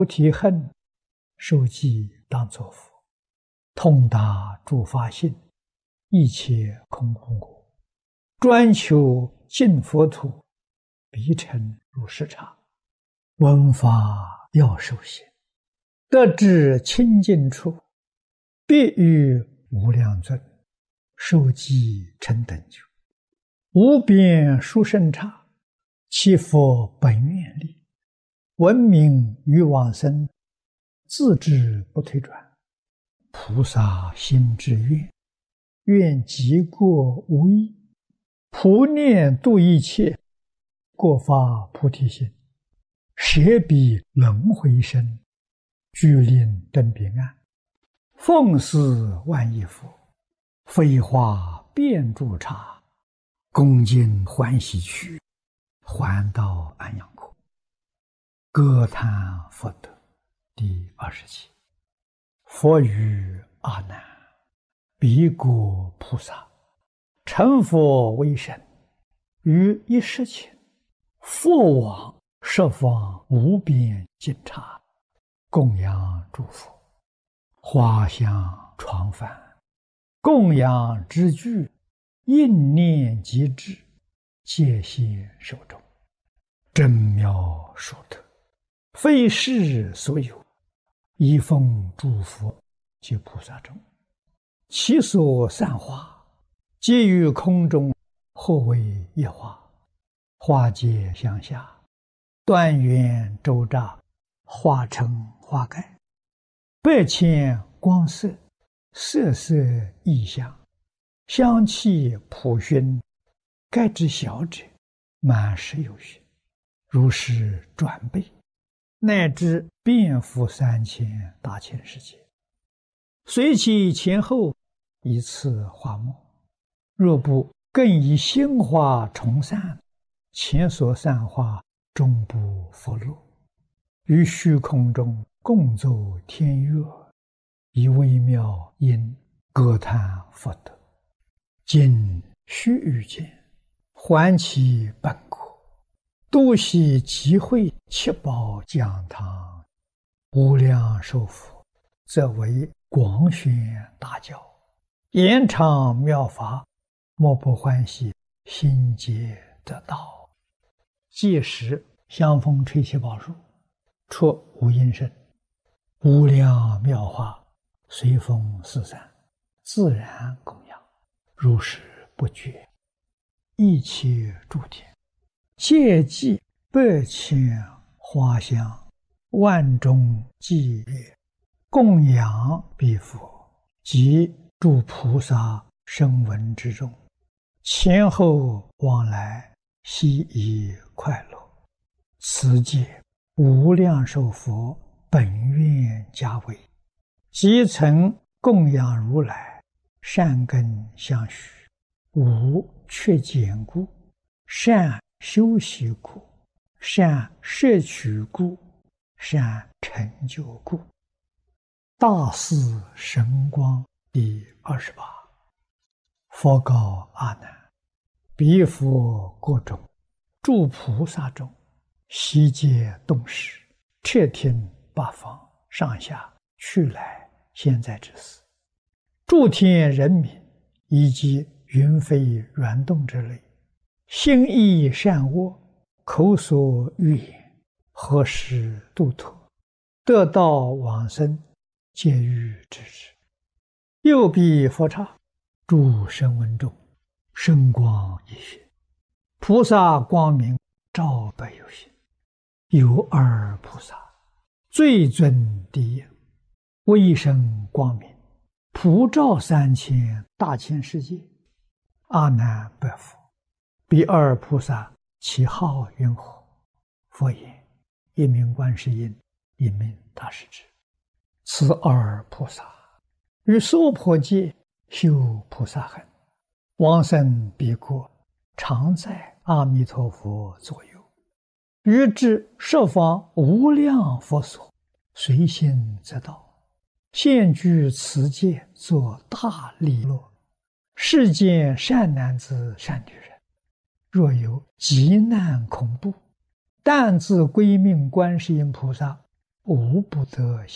菩提恨，受记当作佛，通达诸法性，一切空空果，专求净佛土，必成如是刹。闻法要受行，得至清净处，必遇无量尊，受记成等觉，无边殊胜刹，其佛本愿力，闻名于往生，自知不退转。菩萨心之愿，愿极过无异，普念度一切，过发菩提心，舍彼轮回身，具令登彼岸，奉事万亿佛，飞化遍诸刹，恭敬欢喜趣，还到安养国。歌叹佛德第27。佛语阿难：彼国菩萨成佛为身，于一时前，复往十方无边尽刹，供养诸佛，花香床幡，供养之具，应念即至，戒现手中，真妙殊特，非世所有，以奉诸佛及菩萨中，其所散花，皆于空中，或为一花，花皆相下，端圆周匝，化成花盖，百千光色，色色异香，香气普熏，盖之小者满10有余，如是转倍，乃至遍覆3000大千世界，随其前后以次花末，若不更以新花重散，前所散花终不复落，于虚空中共奏天乐，以微妙音歌叹佛德，今须臾间，还其本国，度悉集会七宝讲堂，无量寿佛，则为广宣大教，延长妙法，莫不欢喜，心皆得道。届时香风吹起宝树，出无音声，无量妙法随风四散，自然供养，如是不绝。一切诸天皆祭百千花香，万众伎乐，供养彼佛及诸菩萨声闻之中，前后往来，悉以快乐。此界无量寿佛本愿家为，即曾供养如来，善根相续，无缺减故，善修习故，善摄取故，善成就故。大士神光第28。佛告阿难：彼佛国中，诸菩萨中，悉皆动识，彻听八方上下去来现在之事，诸天人民以及云飞软动之类，心意善恶，口所欲言，何时度脱，得道往生，皆欲知之。右彼佛刹，诸声闻中，声光一现，菩萨光明照百有心，有2菩萨，最尊第一，威声光明，普照3000大千世界。阿难白佛：彼2菩萨其号云何？佛言：一名观世音，一名大势至。此2菩萨于娑婆界修菩萨行，往生彼国，常在阿弥陀佛左右，于至十方无量佛所，随心则到，现居此界，作大利乐。世间善男子善女人，若有急难恐怖，但自归命观世音菩萨， 无不得